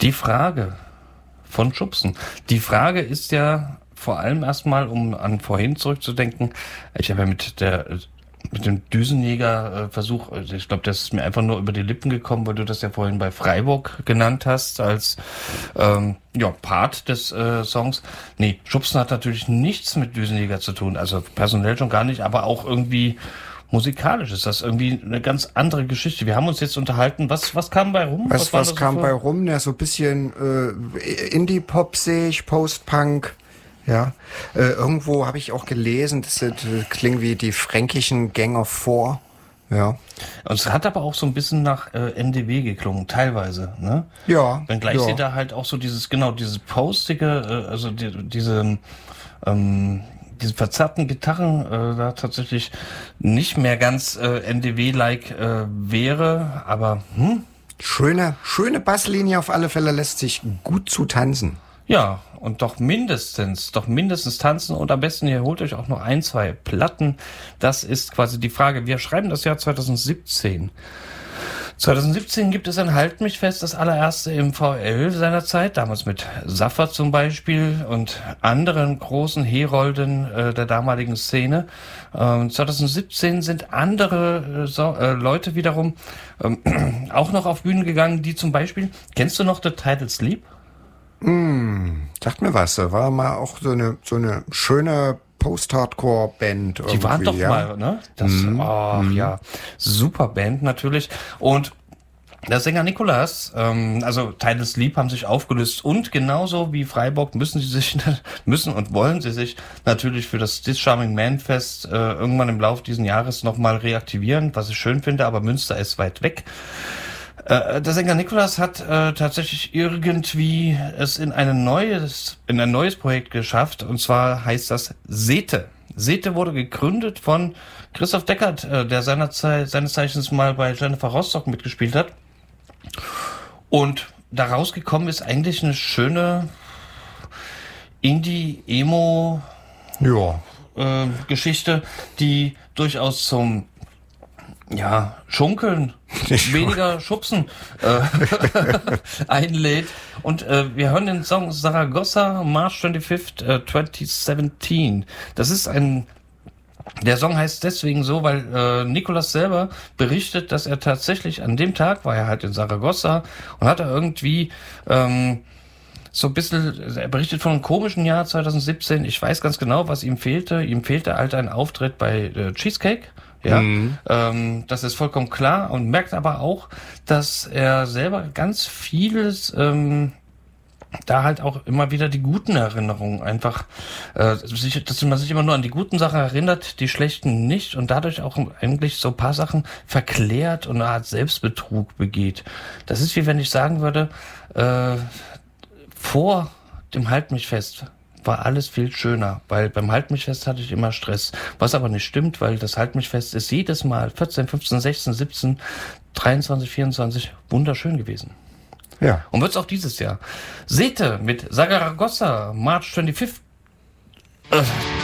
Die Frage von Schubsen. Die Frage ist ja vor allem erstmal, um an vorhin zurückzudenken, ich habe ja mit dem Düsenjäger-Versuch, ich glaube, das ist mir einfach nur über die Lippen gekommen, weil du das ja vorhin bei Freiburg genannt hast, als Part des Songs. Nee, Schubsen hat natürlich nichts mit Düsenjäger zu tun, also personell schon gar nicht, aber auch irgendwie musikalisch ist das irgendwie eine ganz andere Geschichte. Wir haben uns jetzt unterhalten, was kam bei rum? Was kam bei rum? Ja, so ein bisschen Indie-Pop sehe ich, Post-Punk. Ja, irgendwo habe ich auch gelesen, das klingt wie die fränkischen Gang of Four. Ja. Und es hat aber auch so ein bisschen nach NDW geklungen, teilweise, ne? Ja. Wenngleich sie da halt auch so dieses postige, also diese verzerrten Gitarren da tatsächlich nicht mehr ganz NDW-like wäre, aber Schöne Basslinie auf alle Fälle, lässt sich gut zu tanzen. Ja, und doch mindestens tanzen und am besten ihr holt euch auch noch 1, 2 Platten. Das ist quasi die Frage. Wir schreiben das Jahr 2017. 2017 gibt es ein Halt mich fest, das allererste im VL seiner Zeit, damals mit Saffa zum Beispiel und anderen großen Herolden der damaligen Szene. 2017 sind andere Leute wiederum auch noch auf Bühnen gegangen, die zum Beispiel, kennst du noch The Title Sleep? Sagt mir was, da war mal auch so eine schöne Post-Hardcore-Band. Die waren doch mal, ne? Das, ja, super Band natürlich. Und der Sänger Nikolas, also Title Sleep haben sich aufgelöst und genauso wie Freiburg müssen und wollen sie sich natürlich für das This Charming Man Fest irgendwann im Laufe dieses Jahres nochmal reaktivieren, was ich schön finde, aber Münster ist weit weg. Der Sänger Nikolas hat tatsächlich irgendwie es in ein neues Projekt geschafft, und zwar heißt das Sete. Sete wurde gegründet von Christoph Deckert, der seines Zeichens mal bei Jennifer Rostock mitgespielt hat. Und daraus gekommen ist eigentlich eine schöne Indie-Emo Geschichte, die durchaus zum Schunkeln, weniger Schubsen einlädt. Und wir hören den Song Zaragoza, March 25th, 2017. Der Song heißt deswegen so, weil Nikolas selber berichtet, dass er tatsächlich an dem Tag war er halt in Zaragoza und hat er irgendwie so ein bisschen, er berichtet von einem komischen Jahr 2017. Ich weiß ganz genau, was ihm fehlte. Ihm fehlte halt ein Auftritt bei Cheesecake. Ja, das ist vollkommen klar, und merkt aber auch, dass er selber ganz vieles, da halt auch immer wieder die guten Erinnerungen einfach, dass man sich immer nur an die guten Sachen erinnert, die schlechten nicht, und dadurch auch eigentlich so ein paar Sachen verklärt und eine Art Selbstbetrug begeht. Das ist wie wenn ich sagen würde, vor dem Halt mich fest war alles viel schöner, weil beim Halt mich fest hatte ich immer Stress. Was aber nicht stimmt, weil das Halt mich fest ist jedes Mal 14, 15, 16, 17, 23, 24 wunderschön gewesen. Ja. Und wird's auch dieses Jahr. Sete mit Zaragoza, March 25th.